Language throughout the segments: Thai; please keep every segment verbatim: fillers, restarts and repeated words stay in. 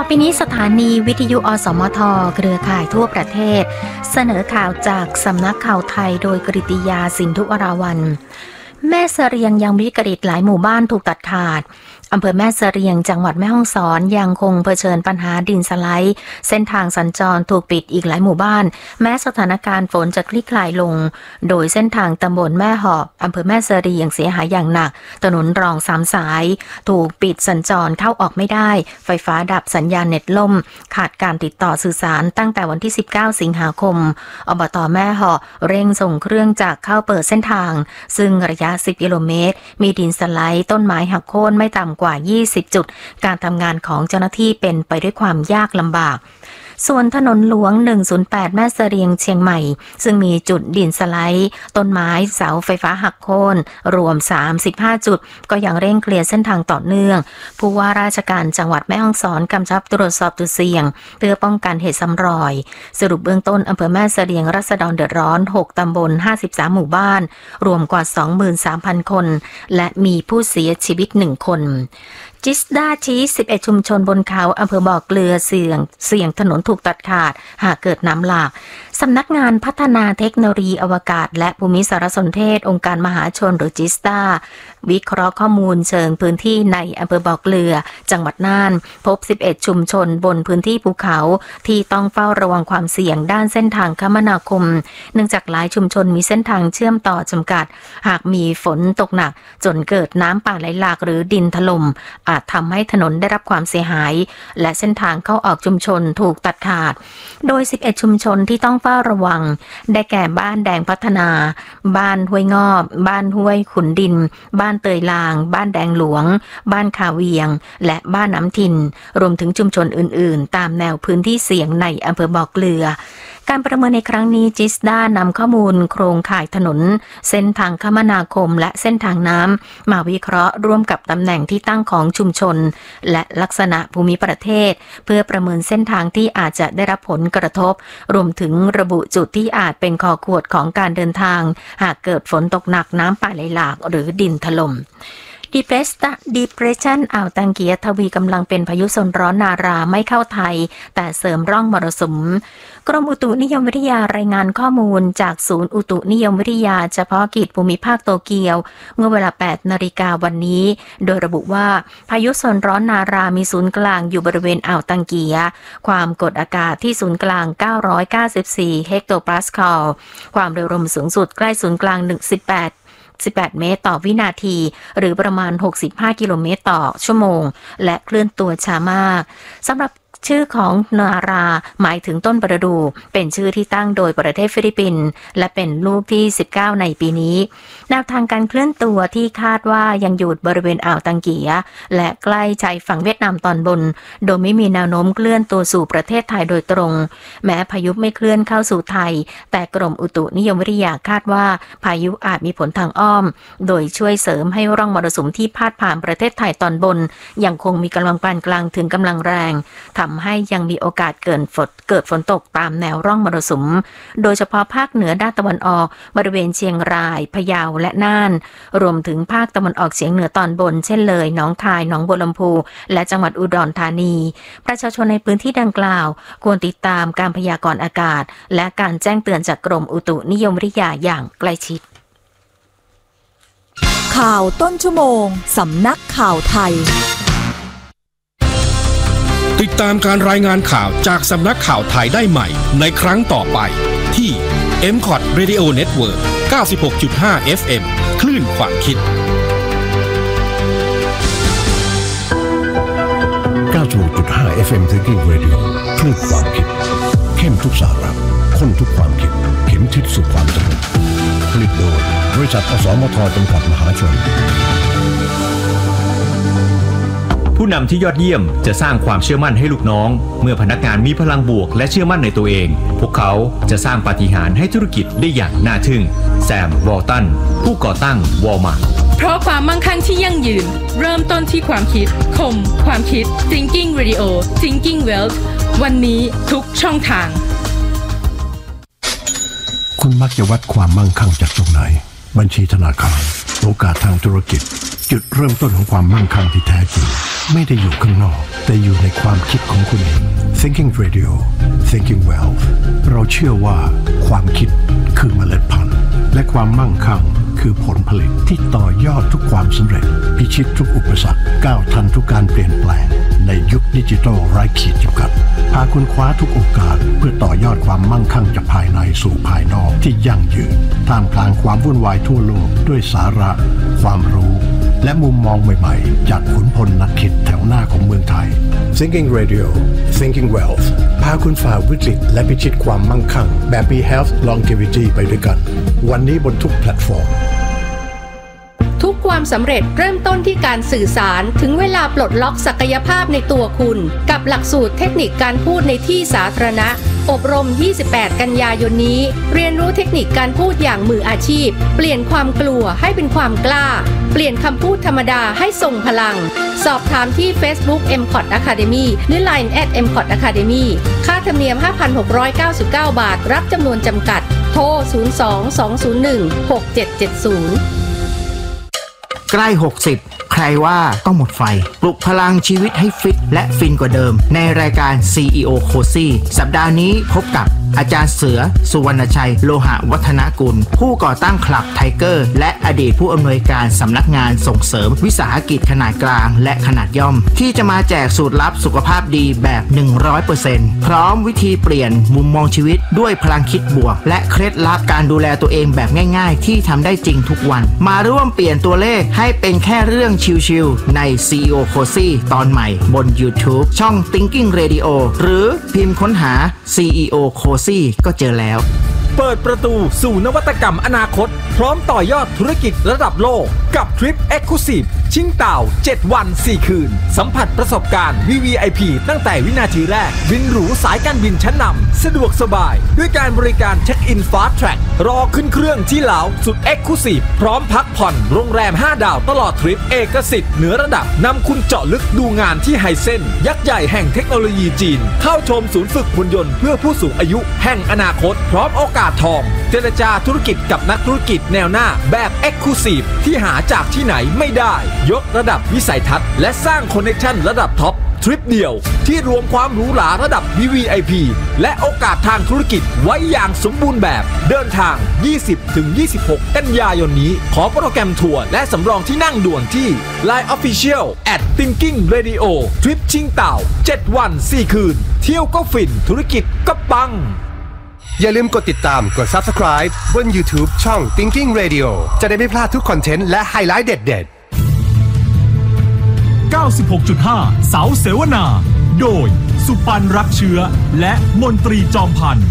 ปีนี้สถานีวิทยุอสมทเครือข่ายทั่วประเทศเสนอข่าวจากสำนักข่าวไทยโดยกฤติยาสินธุวราวัลย์แม่เสรียงยังวิกฤตหลายหมู่บ้านถูกตัดขาดอำเภอแม่เสรียงจังหวัดแม่ฮ่องสอนยังคงเผชิญปัญหาดินสไลด์เส้นทางสัญจรถูกปิดอีกหลายหมู่บ้านแม้สถานการณ์ฝนจะคลี่คลายลงโดยเส้นทางตำบลแม่หอบอำเภอแม่เสรียงเสียหายอย่างหนักถนนรองสามสายถูกปิดสัญจรเข้าออกไม่ได้ไฟฟ้าดับสัญญาณเน็ตล่มขาดการติดต่อสื่อสารตั้งแต่วันที่สิบเก้าสิงหาคมอบต.แม่หอบเร่งส่งเครื่องจักรเข้าเปิดเส้นทางซึ่งระยะสิบกิโลเมตรมีดินสไลด์ต้นไม้หักโค่นไม่ต่ำกว่ายี่สิบจุดการทำงานของเจ้าหน้าที่เป็นไปด้วยความยากลำบากส่วนถนนหลวงหนึ่งศูนย์แปดแม่เสรียงเชียงใหม่ซึ่งมีจุดดินสไลด์ต้นไม้เสาไฟฟ้าหักโค่นรวมสามสิบห้าจุดก็ยังเร่งเคลียร์เส้นทางต่อเนื่องผู้ว่าราชการจังหวัดแม่ฮ่องสอนกำชับตรวจสอบจุดเสี่ยงเพื่อป้องกันเหตุซ้ำรอยสรุปเบื้องต้นอำเภอแม่เสรียงราษฎรเดือดร้อนหกตำบลห้าสิบสามหมู่บ้านรวมกว่า สองหมื่นสามพัน คนและมีผู้เสียชีวิตหนึ่งคนจิสดาชี้สิบเอ็ดชุมชนบนเขาอำเภอบ่อเกลือเสี่ยงเสี่ยงถนนถูกตัดขาดหากเกิดน้ำหลากสำนักงานพัฒนาเทคโนโลยีอวกาศและภูมิสารสนเทศองค์การมหาชนหรือจิสดาวิเคราะห์ข้อมูลเชิงพื้นที่ในอำเภอบ่อเกลือจังหวัดน่านพบสิบเอ็ดชุมชนบนพื้นที่ภูเขาที่ต้องเฝ้าระวังความเสี่ยงด้านเส้นทางคมนาคมเนื่องจากหลายชุมชนมีเส้นทางเชื่อมต่อจำกัดหากมีฝนตกหนักจนเกิดน้ำป่าไหลหลากหรือดินถล่มอาจทำให้ถนนได้รับความเสียหายและเส้นทางเข้าออกชุมชนถูกตัดขาดโดยสิบเอ็ดชุมชนที่ต้องเฝ้าระวังได้แก่บ้านแดงพัฒนาบ้านห้วยงอบบ้านห้วยขุนดินบ้านเตยลางบ้านแดงหลวงบ้านคาเวียงและบ้านน้ำทินรวมถึงชุมชนอื่นๆตามแนวพื้นที่เสี่ยงในอำเภอบ่อเกลือการประเมินในครั้งนี้จิสดานำข้อมูลโครงข่ายถนนเส้นทางคมนาคมและเส้นทางน้ำมาวิเคราะห์ร่วมกับตำแหน่งที่ตั้งของชุมชนและลักษณะภูมิประเทศเพื่อประเมินเส้นทางที่อาจจะได้รับผลกระทบรวมถึงระบุจุดที่อาจเป็นคอขวดของการเดินทางหากเกิดฝนตกหนักน้ำป่าไหลหลากหรือดินถล่มDepression อ่าวตังเกียทวีกำลังเป็นพายุโซนร้อนนาราไม่เข้าไทยแต่เสริมร่องมรสุมกรมอุตุนิยมวิทยารายงานข้อมูลจากศูนย์อุตุนิยมวิทยาเฉพาะกิจภูมิภาคโตเกียวเมื่อเวลา แปดนาฬิกาวันนี้โดยระบุว่าพายุโซนร้อนนารามีศูนย์กลางอยู่บริเวณอ่าวตังเกียความกดอากาศที่ศูนย์กลางเก้าร้อยเก้าสิบสี่เฮกโตปาสคาลความเร็วลมสูงสุดใกล้ศูนย์กลางหนึ่งสิบแปดสิบแปดเมตรต่อวินาทีหรือประมาณหกสิบห้ากิโลเมตรต่อชั่วโมงและเคลื่อนตัวช้ามากสำหรับชื่อของนาราหมายถึงต้นประดู่เป็นชื่อที่ตั้งโดยประเทศฟิลิปปินส์และเป็นลูกที่สิบเก้าในปีนี้แนวทางการเคลื่อนตัวที่คาดว่ายังอยู่บริเวณอ่าวตังเกียและใกล้ชายฝั่งเวียดนามตอนบนโดยไม่มีแนวโน้มเคลื่อนตัวสู่ประเทศไทยโดยตรงแม้พายุไม่เคลื่อนเข้าสู่ไทยแต่กรมอุตุนิยมวิทยาคาดว่าพายุอาจมีผลทางอ้อมโดยช่วยเสริมให้ร่องมรสุมที่พาดผ่านประเทศไทยตอนบนยังคงมีกำลังปานกลางถึงกำลังแรงทำให้ยังมีโอกาสเกิดฝนเกิดฝนตกตามแนวร่องมรสุมโดยเฉพาะภาคเหนือด้านตะวันออกบริเวณเชียงรายพะเยาและน่านรวมถึงภาคตะวันออกเฉียงเหนือตอนบนเช่นเลยหนองคายหนองบัวลำพูและจังหวัดอุดรธานีประชาชนในพื้นที่ดังกล่าวควรติดตามการพยากรณ์อากาศและการแจ้งเตือนจากกรมอุตุนิยมวิทยาอย่างใกล้ชิดข่าวต้นชั่วโมงสำนักข่าวไทยติดตามการรายงานข่าวจากสำนักข่าวไทยได้ใหม่ในครั้งต่อไปที่ เอ็ม คอท Radio Network เก้าสิบหกจุดห้า เอฟ เอ็ม คลื่นความคิดเก้าสิบหกจุดห้า เอฟ เอ็ม Thinking Radio คลื่นความคิดเข้มทุกสาระข้นทุกความคิดเข็มทิศสู่ความสำเร็จผลิตโดยบริษัทอสมทจำกัดมหาชนผู้นำที่ยอดเยี่ยมจะสร้างความเชื่อมั่นให้ลูกน้องเมื่อพนักงานมีพลังบวกและเชื่อมั่นในตัวเองพวกเขาจะสร้างปาฏิหาริย์ให้ธุรกิจได้อย่างน่าทึ่งแซม วอลตันผู้ก่อตั้งวอลมาร์ทเพราะความมั่งคั่งที่ยั่งยืนเริ่มต้นที่ความคิดคมความคิด Thinking Radio Thinking Wealth วันนี้ทุกช่องทางคุณมักจะวัดความมั่งคั่งจากตรงไหนบัญชีธนาคารโอกาสทางธุรกิจจุดเริ่มต้นของความมั่งคั่งที่แท้จริงไม่ได้อยู่ข้างนอกแต่อยู่ในความคิดของคุณเอง Thinking Radio Thinking Wealth เราเชื่อว่าความคิดคือเมล็ดพันธุ์และความมั่งคั่งคือผลผลิตที่ต่อยอดทุกความสำเร็จพิชิตทุกอุปสรรคก้าวทันทุกการเปลี่ยนแปลงในยุคดิจิทัลไร้ขีดจำกัดพาคุณคว้าทุกโอกาสเพื่อต่อยอดความมั่งคั่งจากภายในสู่ภายนอกที่ยั่งยืนท่ามกลางความวุ่นวายทั่วโลกด้วยสาระความรู้และมุมมองใหม่ๆจากขุนพลนักคิดแถวหน้าของเมืองไทย Thinking Radio Thinking Wealth พาคุณฝ่าวิกฤตและพิชิตความมั่งคั่งแบบมี Health Longevity ไปด้วยกันวันนี้บนทุกแพลตฟอร์มทุกความสำเร็จเริ่มต้นที่การสื่อสารถึงเวลาปลดล็อกศักยภาพในตัวคุณกับหลักสูตรเทคนิคการพูดในที่สาธารณะอบรมยี่สิบแปดกันยายนนี้เรียนรู้เทคนิคการพูดอย่างมืออาชีพเปลี่ยนความกลัวให้เป็นความกล้าเปลี่ยนคำพูดธรรมดาให้ทรงพลังสอบถามที่ Facebook เอ็ม คอท Academy หรือ ไลน์ แอท เอ็ม คอท Academy ค่าธรรมเนียม ห้าพันหกร้อยเก้าสิบเก้า บาทรับจำนวนจำกัดโทรศูนย์ สอง สอง ศูนย์ หนึ่ง หก เจ็ด เจ็ด ศูนย์ใกล้หกสิบใครว่าต้องหมดไฟปลุกพลังชีวิตให้ฟิตและฟินกว่าเดิมในรายการ ซี อี โอ Cozy สัปดาห์นี้พบกับอาจารย์เสือสุวรรณชัยโลหะวัฒนกุลผู้ก่อตั้งคลับไทเกอร์และอดีตผู้อำนวยการสำนักงานส่งเสริมวิสาหกิจขนาดกลางและขนาดย่อมที่จะมาแจกสูตรลับสุขภาพดีแบบ หนึ่งร้อยเปอร์เซ็นต์ พร้อมวิธีเปลี่ยนมุมมองชีวิตด้วยพลังคิดบวกและเคล็ดลับการดูแลตัวเองแบบง่ายๆที่ทำได้จริงทุกวันมาร่วมเปลี่ยนตัวเลขให้เป็นแค่เรื่องชิลๆใน ซี อี โอ Cozy ตอนใหม่บน YouTube ช่อง Thinking Radio หรือพิมพ์ค้นหา ซี อี โอ Cozy ก็เจอแล้วเปิดประตูสู่นวัตกรรมอนาคตพร้อมต่อยอดธุรกิจระดับโลกกับทริป Exclusive ชิงเต่าเจ็ดวันสี่คืนสัมผัสประสบการณ์ วี วี ไอ พี ตั้งแต่วินาทีแรกบินหรูสายการบินชั้นนำสะดวกสบายด้วยการบริการเช็คอิน Fast Track รอขึ้นเครื่องที่ลาวสุด Exclusive พร้อมพักผ่อนโรงแรมห้าดาวตลอดทริปเอกสิทธิ์เหนือระดับนำคุณเจาะลึกดูงานที่ไฮเซ็นยักษ์ใหญ่แห่งเทคโนโลยีจีนเข้าชมศูนย์ฝึกหุ่นยนต์เพื่อผู้สูงอายุแห่งอนาคตพร้อมโอกาสทองเจรจาธุรกิจกับนักธุรกิจแนวหน้าแบบ Exclusive ที่หาจากที่ไหนไม่ได้ยกระดับวิสัยทัศน์และสร้างคอนเนคชั่นระดับท็อปทริปเดียวที่รวมความหรูหราระดับ วี วี ไอ พี และโอกาสทางธุรกิจไว้อย่างสมบูรณ์แบบเดินทาง ยี่สิบถึงยี่สิบหก กันยายนนี้ขอโปรแกรมทัวร์และสำรองที่นั่งด่วนที่ ไลน์ Official แอท Thinking Radio ทริปชิงเต่าเจ็ดวันสี่คืนเที่ยวก็ฟินธุรกิจก็ปังอย่าลืมกดติดตามกด Subscribe บน YouTube ช่อง Thinking Radio จะได้ไม่พลาดทุกคอนเทนต์และไฮไลท์เด็ดๆเก้าสิบหกจุดห้า เสาเสวนาโดยสุปันรักเชื้อและมนตรีจอมพันธ์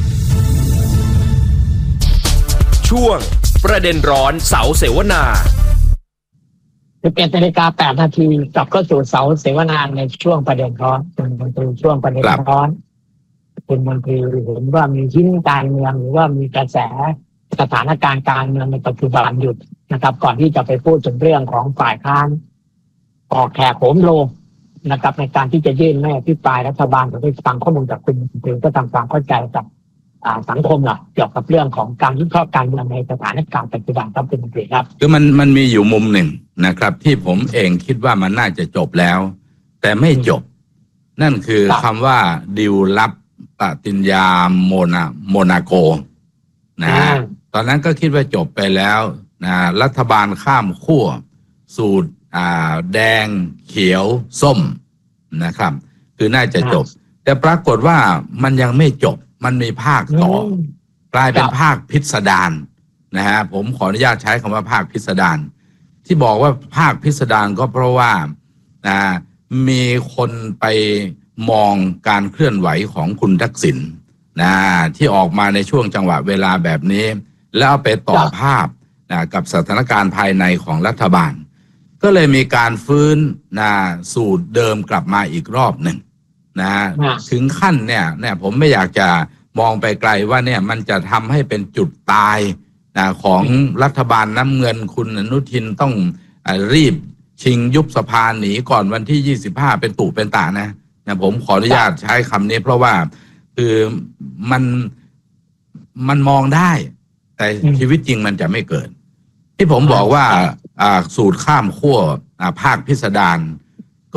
ช่วงประเด็นร้อนเสาเสวนาสิบเอ็ดนาฬิกาแปดนาทีกลับเข้าสู่เสาเสวนาในช่วงประเด็นร้อนคุณมนตรีช่วงประเด็นร้อนคุณมนตรีเห็นว่ามีชิ้นการเมืองหรือว่ามีกระแสสถานการณ์การเมืองในปัจจุบันหยุดนะครับก่อนที่จะไปพูดถึงเรื่องของฝ่ายค้านออกแขกโหมโรงนะครับในการที่จะยื่นแม่พิปรายรัฐบาลผมได้ฟังข้อมูลจากคุณมนตรีก็ทำความเข้าใจกับสังคมหรอเกี่ยวกับเรื่องของการวิเคราะห์การเมืองในสถานการณ์ปัจจุบันครับคุณมนตรีครับคือมันมันมีอยู่มุมหนึ่งนะครับที่ผมเองคิดว่ามันน่าจะจบแล้วแต่ไม่จบนั่นคือคำว่าดิวลับปฏิญญาโมนาโมนาโกนะตอนนั้นก็คิดว่าจบไปแล้วนะรัฐบาลข้ามขั้วสูตรอ่าแดงเขียวส้มนะครับคือน่าจะจบแต่ปรากฏว่ามันยังไม่จบมันมีภาคต่อกลายเป็นภาคพิสดารนะฮะผมขออนุญาตใช้คำว่าภาคพิสดารที่บอกว่าภาคพิสดารก็เพราะว่าอ่ามีคนไปมองการเคลื่อนไหวของคุณทักษิณนะที่ออกมาในช่วงจังหวะเวลาแบบนี้แล้วเอาไปต่อภาพนะกับสถานการณ์ภายในของรัฐบาลก็เลยมีการฟื้นนะสูตรเดิมกลับมาอีกรอบหนึ่งนะถึงขั้นเนี่ยเนี่ยผมไม่อยากจะมองไปไกลว่าเนี่ยมันจะทำให้เป็นจุดตายนะของรัฐบาลน้ำเงินคุณอนุทินต้องอรีบชิงยุบสภาหนีก่อนวันที่ยี่สิบห้าเป็นตู่เป็นตานะนะผมขออนุญาตใช้คำนี้เพราะว่าคือมันมันมองได้แต่ชีวิตจริงมันจะไม่เกิดที่ผมบอกว่าสูตรข้ามขั้วภาคพิสดารก็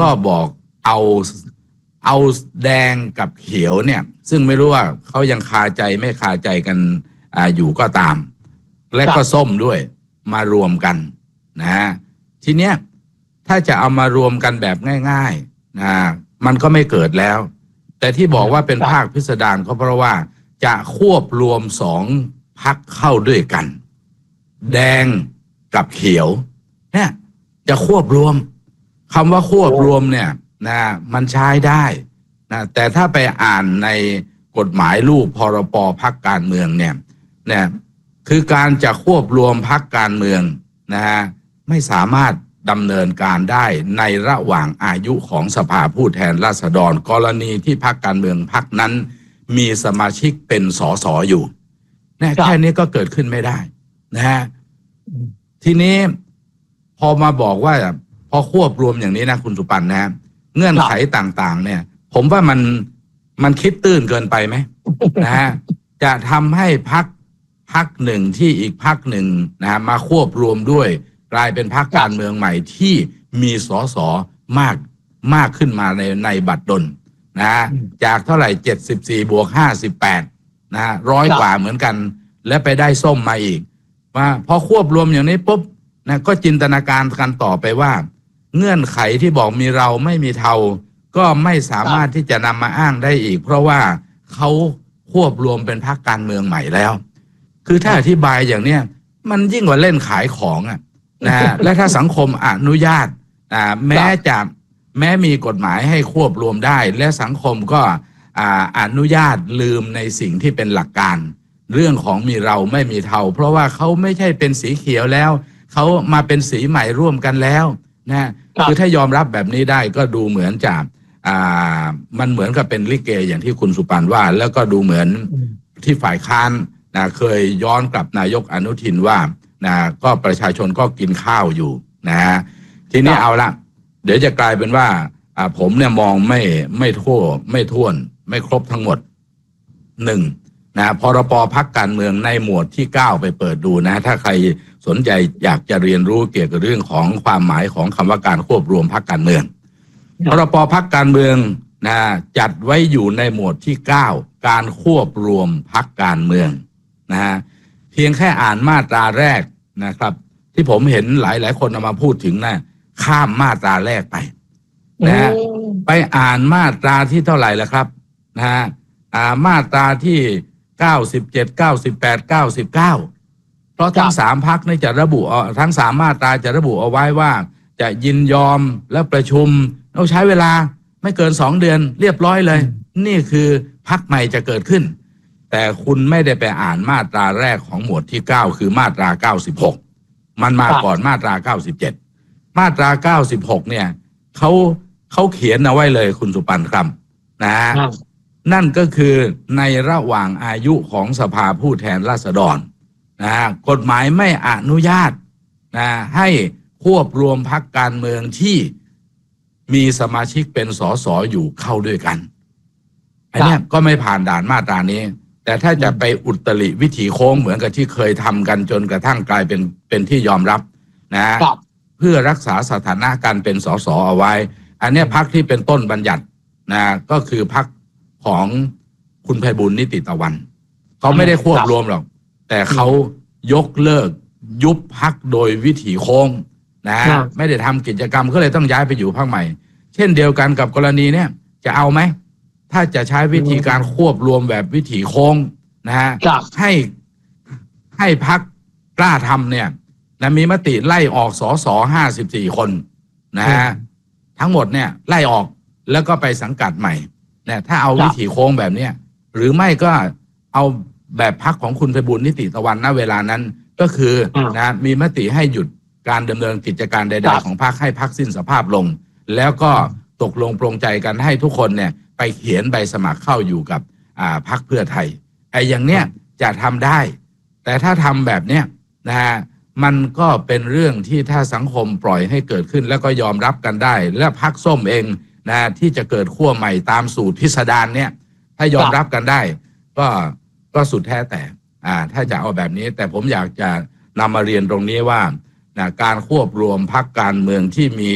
ก็บอกเอาเอาแดงกับเขียวเนี่ยซึ่งไม่รู้ว่าเขายังคาใจไม่คาใจกันอ่าอยู่ก็ตามและก็ส้มด้วยมารวมกันนะทีเนี้ยถ้าจะเอามารวมกันแบบง่ายๆนะมันก็ไม่เกิดแล้วแต่ที่บอกว่าเป็นภาคพิสดารก็เพราะว่าจะควบรวมสองพรรคเข้าด้วยกันแดงกับเขียวเนี่ยจะควบรวมคำว่าควบรวมเนี่ยนะมันใช้ได้นะแต่ถ้าไปอ่านในกฎหมายลูกพรปพรรคการเมืองเนี่ยเนี่ยคือการจะควบรวมพรรคการเมืองนะฮะไม่สามารถดำเนินการได้ในระหว่างอายุของสภาผู้แทนราษฎรกรณีที่พรรคการเมืองพรรคนั้นมีสมาชิกเป็นสสอยู่เนี่ยแค่นี้ก็เกิดขึ้นไม่ได้นะฮะทีนี้พอมาบอกว่าพอควบรวมอย่างนี้นะคุณสุปันนะเงื่อนไขต่างๆเนี่ยผมว่ามันมันคิดตื้นเกินไปไหม นะฮะจะทำให้พรรคพรรคหนึ่งที่อีกพรรคหนึ่งนะมาควบรวมด้วยกลายเป็นพรรคการเมืองใหม่ที่มีสสมากมากขึ้นมาในในบัดดลนะจากเท่าไหร่เจ็ดสิบสี่บวกห้าสิบแปดนะร้อยกว่าเหมือนกันและไปได้ส้มมาอีกว่าพอควบรวมอย่างนี้ปุ๊บนะก็จินตนาการกันต่อไปว่าเงื่อนไขที่บอกมีเราไม่มีเทาก็ไม่สามารถที่จะนำมาอ้างได้อีกเพราะว่าเขาควบรวมเป็นพรรคการเมืองใหม่แล้วคือถ้าอธิบายอย่างเนี้ยมันยิ่งกว่าเล่นขายของอ่ะนะฮะ และถ้าสังคมอนุญาตอ่าแม้จะแม้มีกฎหมายให้ควบรวมได้และสังคมก็อ่าอนุญาตลืมในสิ่งที่เป็นหลักการเรื่องของมีเราไม่มีเทาเพราะว่าเขาไม่ใช่เป็นสีเขียวแล้วเขามาเป็นสีใหม่ร่วมกันแล้วนะคือถ้ายอมรับแบบนี้ได้ก็ดูเหมือนจะอ่ามันเหมือนกับเป็นลิเกอย่างที่คุณสุปันว่าแล้วก็ดูเหมือนที่ฝ่ายค้านนะเคยย้อนกลับนายกอนุทินว่านะก็ประชาชนก็กินข้าวอยู่นะฮะทีนี้เอาละเดี๋ยวจะกลายเป็นว่าอ่าผมเนี่ยมองไม่ไม่ทั่วไม่ท่วนไม่ครบทั้งหมดหนึ่งนะพรปพรรคการเมืองในหมวดที่เก้าไปเปิดดูนะถ้าใครสนใจอยากจะเรียนรู้เกี่ยวกับเรื่องของความหมายของคำว่าการควบรวมพรรคการเมืองพรปพรรคการเมืองนะจัดไว้อยู่ในหมวดที่เก้าการควบรวมพรรคการเมืองนะฮะเพียงแค่อ่านมาตราแรกนะครับที่ผมเห็นหลายหลายคนเอามาพูดถึงนะข้ามมาตราแรกไปนะฮะไปอ่านมาตราที่เท่าไหร่ละครับนะฮะอ่ามาตราที่เก้าสิบเจ็ด เก้าสิบแปด เก้าสิบเก้าเพราะทั้งสามพรรคนี่จะระบุทั้งสามมาตราจะระบุเอาไว้ว่าจะยินยอมและประชุมต้องใช้เวลาไม่เกินสองเดือนเรียบร้อยเลยนี่คือพรรคใหม่จะเกิดขึ้นแต่คุณไม่ได้ไปอ่านมาตราแรกของหมวดที่เก้าคือมาตราเก้าสิบหกมันมาก่อนมาตราเก้าสิบเจ็ดมาตราเก้าสิบหกเนี่ยเขาเขาเขียนเอาไว้เลยคุณสุปันครับนะนั่นก็คือในระหว่างอายุของสภาผู้แทนราษฎรนะกฎหมายไม่อนุญาตนะให้ควบรวมพรรคการเมืองที่มีสมาชิกเป็นสสอยู่เข้าด้วยกันอันนี้ก็ไม่ผ่านด่านมาตรานี้แต่ถ้าจะไปอุตริวิถีโค้งเหมือนกับที่เคยทำกันจนกระทั่งกลายเป็นเป็นที่ยอมรับนะเพื่อรักษาสถานะการเป็นสสเอาไว้อันนี้พรรคที่เป็นต้นบัญญัตินะก็คือพรรคของคุณไพบูลย์นิติตะวันเขาไม่ได้ควบรวมหรอกแต่เขายกเลิกยุบพรรคโดยวิถีโค้งนะไม่ได้ทำกิจกรรมก็เลยต้องย้ายไปอยู่พรรคใหม่เช่นเดียวกันกับกรณีเนี้ยจะเอาไหมถ้าจะใช้วิธีการควบรวมแบบวิถีโค้งนะฮะให้ให้พรรคกล้าทำเนี่ยนะมีมติไล่ออกสสห้าสิบสี่คนนะฮะทั้งหมดเนี่ยไล่ออกแล้วก็ไปสังกัดใหม่เนี่ยถ้าเอาวิถีโค้งแบบเนี้ยหรือไม่ก็เอาแบบพรรคของคุณไพบูลย์นิติตะวันณเวลานั้นก็คือนะมีมติให้หยุดการดำเนินกิจการใดๆของพรรคให้พรรคสิ้นสภาพลงแล้วก็ตกลงปรงใจกันให้ทุกคนเนี่ยไปเขียนใบสมัครเข้าอยู่กับอ่าพรรคเพื่อไทยไอ้อย่างเนี้ยจะทำได้แต่ถ้าทำแบบเนี้ยนะฮะมันก็เป็นเรื่องที่ถ้าสังคมปล่อยให้เกิดขึ้นแล้วก็ยอมรับกันได้และพรรคส้มเองนะที่จะเกิดขั้วใหม่ตามสูตรพิสดารเนี่ยถ้ายอมรับกันได้ก็ก็สุดแท้แต่อ่าถ้าจะเอาแบบนี้แต่ผมอยากจะนำมาเรียนตรงนี้ว่านะการควบรวมพรรคการเมืองที่มี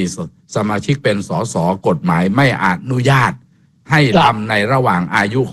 สมาชิกเป็นสสกฎหมายไม่อนุญาตให้ทำในระหว่างอายุ